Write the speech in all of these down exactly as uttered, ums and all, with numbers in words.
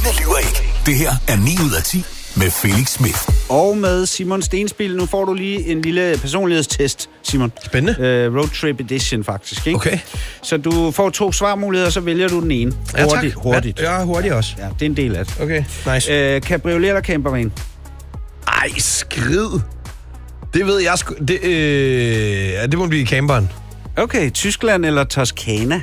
lyver ikke. Det her er ni ud af ti med Felix Smith. Og med Simon Stenspil. Nu får du lige en lille personlighedstest, Simon. Spændende. Øh, road trip edition, faktisk. Ikke? Okay. Så du får to svarmuligheder, så vælger du den ene. Ja, hurtigt. tak. hurtigt. Ja, hurtigt også. Ja, det er en del af det. Okay, nice. Øh, cabriolet eller campervan? Ej, skrid. Det ved jeg sgu... Det, øh, ja, det må blive camperen. Okay, Tyskland eller Toskana?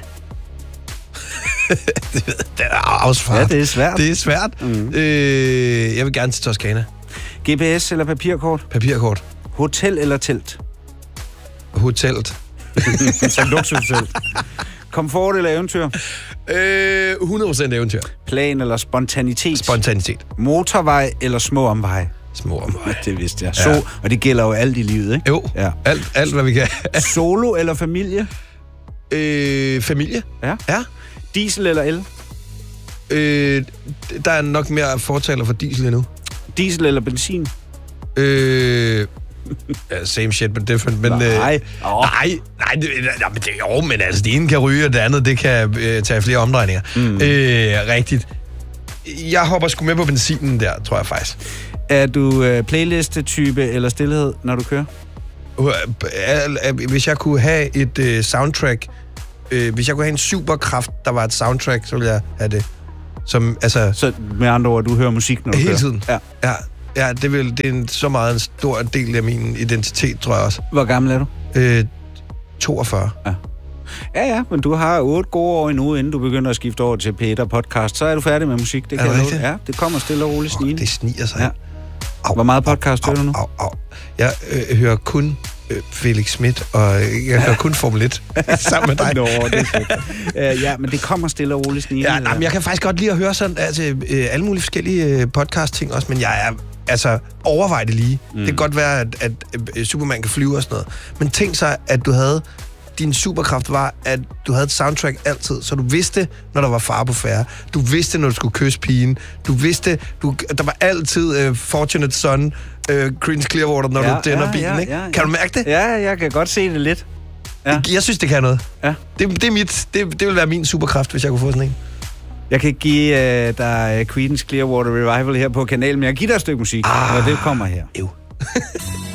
det, det er afsvaret. Ja, det er svært. Det er svært. Mm. Øh, jeg vil gerne til Toskana. G P S eller papirkort? Papirkort. Hotel eller telt? Hotellet. Som luksushotelt. Komfort eller eventyr? Øh, hundrede procent eventyr. Plan eller spontanitet? Spontanitet. Motorvej eller små omveje? Små omveje. Det vidste jeg. Så, ja. Og det gælder jo alt i livet, ikke? Jo, ja. alt, alt hvad vi kan. Solo eller familie? Øh, familie. Ja. Ja. Diesel eller el? Øh, der er nok mere fortaler for diesel endnu. Diesel eller benzin? Øh... Ja, same shit, but different. Men, nej. Øh, oh. nej, nej, det, nej, men det, jo, men altså, det ene kan ryge, og det andet, det kan øh, tage flere omdrejninger. Mm. Øh, rigtigt. Jeg hopper sgu med på benzinen der, tror jeg faktisk. Er du øh, playliste-type eller stillhed, når du kører? Hvis jeg kunne have et øh, soundtrack, øh, hvis jeg kunne have en superkraft, der var et soundtrack, så ville jeg have det. Som, altså, så med andre ord, du hører musik, når du hele kører? Hele tiden, ja. ja. Ja, det, vil, det er en, så meget en stor del af min identitet, tror jeg også. Hvor gammel er du? Øh, toogfyrre. Ja. Ja, ja, men du har otte gode år endnu, inden du begynder at skifte over til Peter podcast. Så er du færdig med musik. Det kan er det rigtigt? Ja, det kommer stille og roligt snigende. Oh, det sniger sig. Ja. Au, Hvor meget podcast au, hører du nu? Au, au. Jeg øh, hører kun øh, Felix Smith, og jeg ja. hører kun Formel et sammen med dig. Nå, det er fedt. uh, ja, men det kommer stille og roligt snigende. Ja, nej, men jeg kan faktisk godt lide at høre sådan, altså, øh, alle mulige forskellige øh, podcast-ting også, men jeg er... Altså, overvej det lige. Mm. Det kan godt være, at, at, at Superman kan flyve og sådan noget. Men tænk sig, at du havde... Din superkraft var, at du havde et soundtrack altid, så du vidste, når der var fare på færde. Du vidste, når du skulle kysse pigen. Du vidste, du, der var altid uh, Fortunate Son, uh, Creedence Clearwater, når ja, du tænder ja, bilen, ja, ikke? Ja, ja. Kan du mærke det? Ja, jeg kan godt se det lidt. Ja. Jeg, jeg synes, det kan noget. Ja. Det, det, er mit, det, det vil være min superkraft, hvis jeg kunne få sådan en. Jeg kan give uh, dig Creedence Clearwater Revival her på kanalen, men jeg giver dig et stykke musik, ah, og det kommer her. Jo.